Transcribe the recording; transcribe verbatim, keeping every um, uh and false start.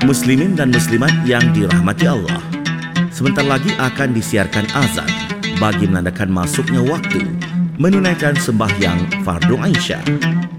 Kaum muslimin dan muslimat yang dirahmati Allah, sebentar lagi akan disiarkan azan bagi menandakan masuknya waktu menunaikan sembahyang fardu Aisyah.